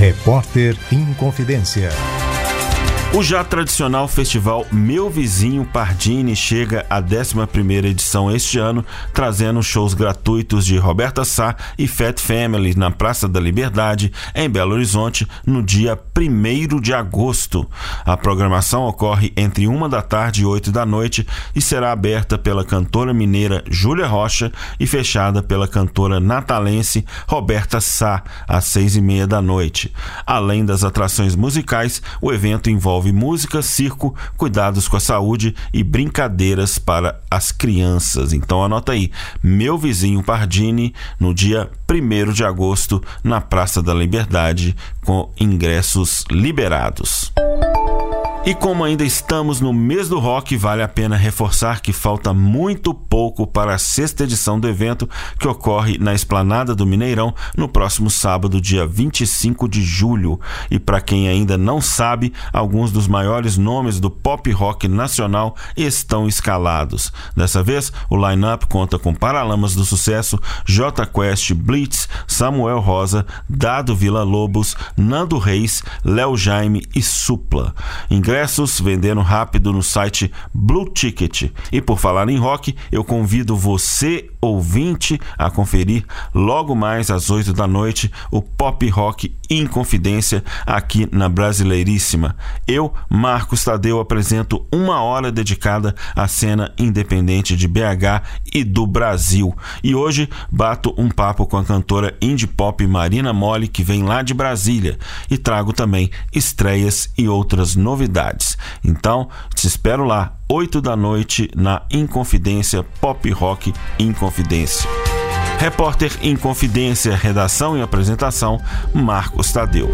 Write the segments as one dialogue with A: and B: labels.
A: Repórter Inconfidência.
B: O já tradicional festival Meu Vizinho Pardini chega à 11ª edição este ano, trazendo shows gratuitos de Roberta Sá e Fat Family na Praça da Liberdade, em Belo Horizonte, no dia 1º de agosto. A programação ocorre entre 13h e 20h e será aberta pela cantora mineira Júlia Rocha e fechada pela cantora natalense Roberta Sá, às 18h30. Além das atrações musicais, o evento envolve música, circo, cuidados com a saúde e brincadeiras para as crianças. Então anota aí, Meu Vizinho Pardini, no dia 1º de agosto, na Praça da Liberdade, com ingressos liberados. E como ainda estamos no mês do rock, vale a pena reforçar que falta muito pouco para a 6ª edição do evento, que ocorre na Esplanada do Mineirão no próximo sábado, dia 25 de julho. E para quem ainda não sabe, alguns dos maiores nomes do pop rock nacional estão escalados. Dessa vez, o line-up conta com Paralamas do Sucesso, Jota Quest, Blitz, Samuel Rosa, Dado Villa-Lobos, Nando Reis, Léo Jaime e Supla. Ingressos vendendo rápido no site Blue Ticket. E por falar em rock, eu convido você, ouvinte, a conferir logo mais às 20h o Pop Rock Inconfidência aqui na Brasileiríssima. Eu, Marcos Tadeu, apresento 1 hora dedicada à cena independente de BH e do Brasil. E hoje bato um papo com a cantora indie pop Marina Mole, que vem lá de Brasília, e trago também estreias e outras novidades. Então, te espero lá, 20h na Inconfidência, Pop Rock Inconfidência. Repórter Inconfidência, redação e apresentação, Marcos Tadeu.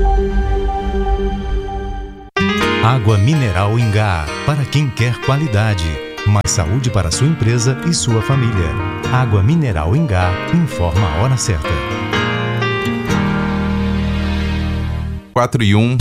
A: Água mineral Ingá, para quem quer qualidade. Mais saúde para sua empresa e sua família. Água mineral Ingá, informa a hora certa.
C: 4:01.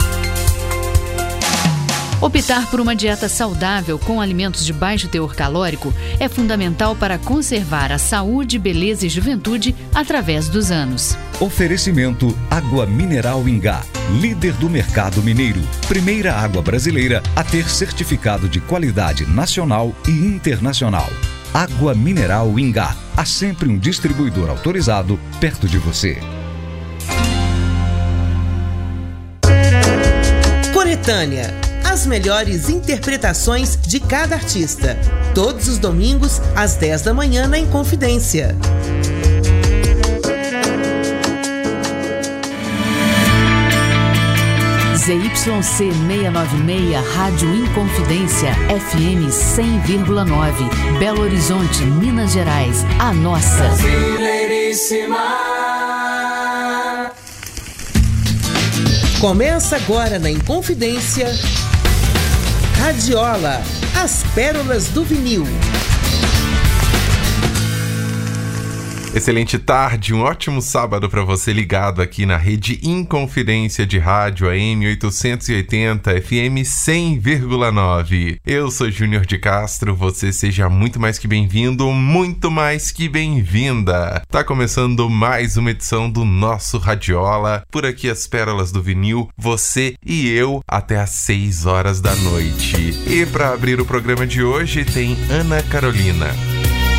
D: Optar por uma dieta saudável com alimentos de baixo teor calórico é fundamental para conservar a saúde, beleza e juventude através dos anos.
E: Oferecimento Água Mineral Ingá, líder do mercado mineiro. Primeira água brasileira a ter certificado de qualidade nacional e internacional. Água Mineral Ingá, há sempre um distribuidor autorizado perto de você.
F: Coletânea. As melhores interpretações de cada artista. Todos os domingos, às 10 da manhã, na Inconfidência.
D: ZYC 696, Rádio Inconfidência, FM 100,9, Belo Horizonte, Minas Gerais. A nossa.
F: Brasileiríssima. Começa agora na Inconfidência, Radiola, as pérolas do vinil.
C: Excelente tarde, um ótimo sábado para você ligado aqui na rede Inconfidência de rádio AM 880 FM 100,9. Eu sou Júnior de Castro, você seja muito mais que bem-vindo, muito mais que bem-vinda. Tá começando mais uma edição do nosso Radiola, por aqui as pérolas do vinil, você e eu até às 6 horas da noite. E para abrir o programa de hoje tem Ana Carolina.